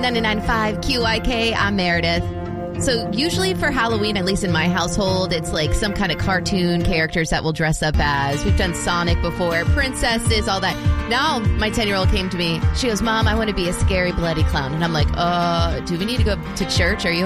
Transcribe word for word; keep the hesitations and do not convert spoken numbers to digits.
ninety-nine point five Q I K. I'm Meredith. So usually for Halloween, at least in my household, it's like some kind of cartoon characters that we'll dress up as. We've done Sonic before, princesses, all that. Now my ten-year-old came to me. She goes, Mom, I want to be a scary, bloody clown. And I'm like, uh, do we need to go to church? Are you